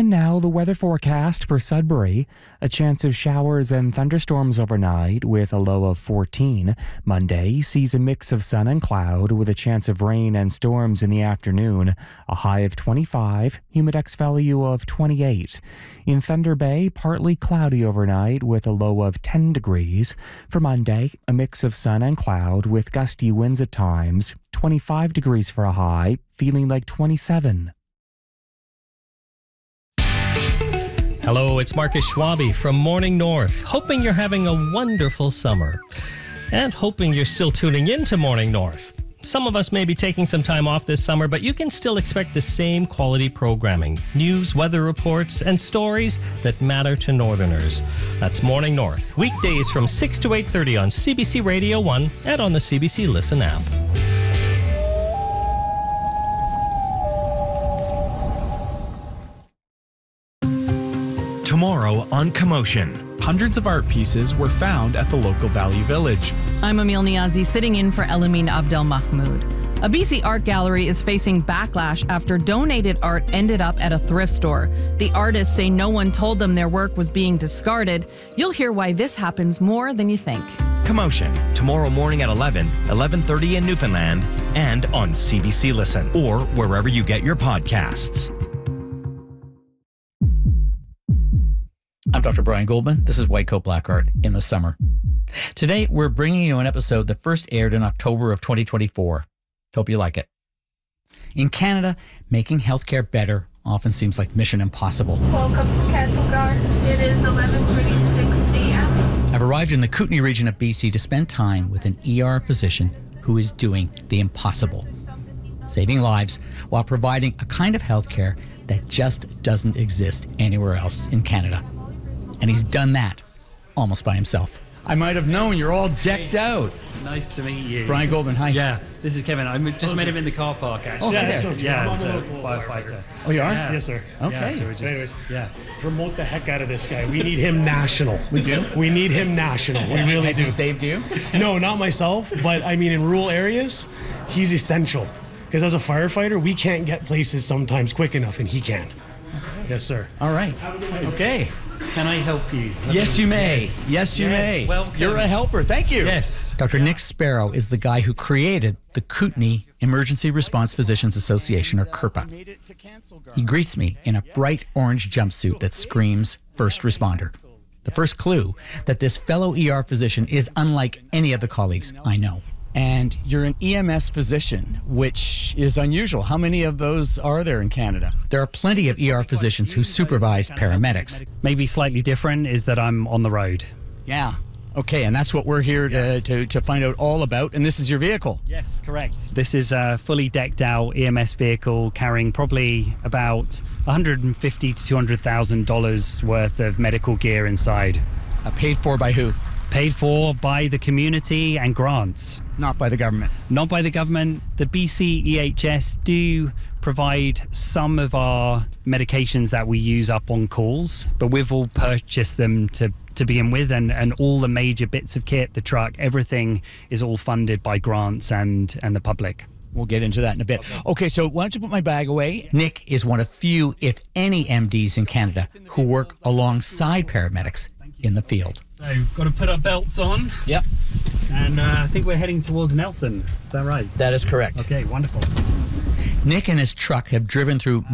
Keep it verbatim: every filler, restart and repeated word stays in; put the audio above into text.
And now the weather forecast for Sudbury. A chance of showers and thunderstorms overnight with a low of fourteen. Monday sees a mix of sun and cloud with a chance of rain and storms in the afternoon. A high of twenty-five, humidex value of twenty-eight. In Thunder Bay, partly cloudy overnight with a low of ten degrees. For Monday, a mix of sun and cloud with gusty winds at times. twenty-five degrees for a high, feeling like twenty-seven. Hello, it's Marcus Schwabe from Morning North, hoping you're having a wonderful summer and hoping you're still tuning in to Morning North. Some of us may be taking some time off this summer, but you can still expect the same quality programming, news, weather reports, and stories that matter to Northerners. That's Morning North, weekdays from six to eight thirty on C B C Radio one and on the C B C Listen app. Tomorrow on Commotion. Hundreds of art pieces were found at the local Value Village. I'm Emil Niazi, sitting in for Elamin Abdel Mahmoud. A B C art gallery is facing backlash after donated art ended up at a thrift store. The artists say no one told them their work was being discarded. You'll hear why this happens more than you think. Commotion, tomorrow morning at eleven, eleven thirty in Newfoundland, and on C B C Listen, or wherever you get your podcasts. I'm Doctor Brian Goldman. This is White Coat Black Art in the summer. Today, we're bringing you an episode that first aired in October of twenty twenty-four. Hope you like it. In Canada, making healthcare better often seems like mission impossible. Welcome to Castlegar. It is eleven thirty-six a.m. I've arrived in the Kootenay region of B C to spend time with an E R physician who is doing the impossible, saving lives while providing a kind of healthcare that just doesn't exist anywhere else in Canada. And he's done that almost by himself. I might have known you're all decked out. Nice to meet you. Brian Goldman, hi. Yeah, this is Kevin. I just met him in the car park, actually. Oh, yeah, there. so, yeah, I'm it's a a local firefighter. Oh, you are? Yeah. Yes, sir. Okay. Yeah, so we just, Anyways, yeah. promote the heck out of this guy. We need him national. We do? We need him national. We really Has do. he saved you? No, not myself, but I mean, in rural areas, he's essential. Because as a firefighter, we can't get places sometimes quick enough, and he can. Yes, sir. All right. Okay. Can I help you? Yes, you may. Yes, yes you yes, may. welcome. You're a helper. Thank you. Yes. Doctor Nick Sparrow is the guy who created the Kootenay Emergency Response Physicians Association, or KERPA. He greets me in a bright orange jumpsuit that screams first responder. The first clue that this fellow E R physician is unlike any of the colleagues I know. And you're an E M S physician, which is unusual. How many of those are there in Canada? There are plenty of E R physicians who supervise paramedics. Maybe slightly different is that I'm on the road. Yeah. Okay, and that's what we're here to, to, to find out all about. And this is your vehicle. Yes, correct. This is a fully decked out E M S vehicle carrying probably about one hundred fifty thousand to two hundred thousand dollars worth of medical gear inside. Uh, paid for by who? Paid for by the community and grants. Not by the government. Not by the government. The B C E H S do provide some of our medications that we use up on calls, but we've all purchased them to, to begin with, and, and all the major bits of kit, the truck, everything is all funded by grants and, and the public. We'll get into that in a bit. Okay. okay, so why don't you put my bag away? Nick is one of few, if any, M Ds in Canada who work alongside paramedics in the field. So, got to put our belts on. Yep. And uh, I think we're heading towards Nelson. Is that right? That is correct. Okay, wonderful. Nick and his truck have driven through